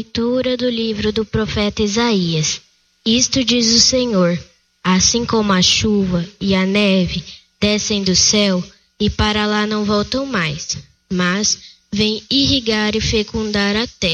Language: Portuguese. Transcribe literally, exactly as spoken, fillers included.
Leitura do livro do profeta Isaías. Isto diz o Senhor: assim como a chuva e a neve descem do céu e para lá não voltam mais, mas vêm irrigar e fecundar a terra,